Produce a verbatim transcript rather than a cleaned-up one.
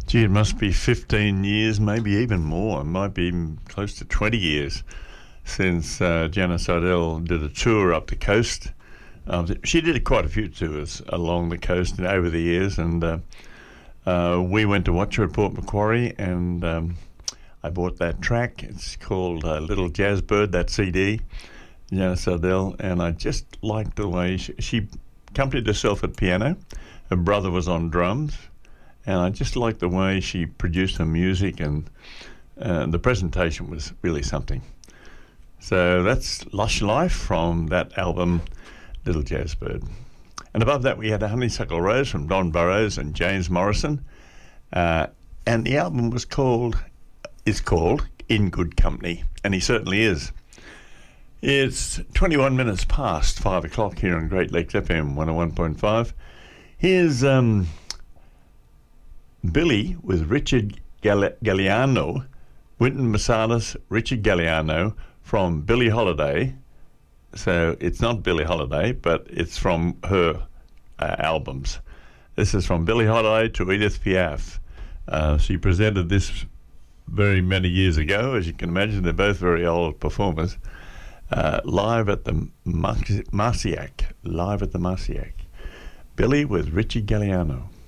Gee, it must be fifteen years, maybe even more. It might be even close to twenty years since uh, Janice Odell did a tour up the coast. Um, she did quite a few tours along the coast and over the years, and uh, uh, we went to watch her at Port Macquarie, and um, I bought that track. It's called uh, Little Jazz Bird, that C D, Janice Odell, and I just liked the way she, she accompanied herself at piano. Her brother was on drums, and I just liked the way she produced her music, and uh, the presentation was really something. So that's Lush Life from that album, Little Jazz Bird. And above that, we had a Honeysuckle Rose from Don Burrows and James Morrison. Uh, and the album was called, is called In Good Company, and he certainly is. It's twenty-one minutes past five o'clock here on Great Lakes F M one oh one point five. Here's um, Billy with Richard Gal- Galliano, Wynton Marsalis, Richard Galliano, from Billie Holiday. So it's not Billie Holiday, but it's from her uh, albums. This is from Billie Holiday to Edith Piaf. Uh, she presented this very many years ago. As you can imagine, they're both very old performers. Uh, live at the Mar- Marciac. Live at the Marciac. Billy with Richie Galliano.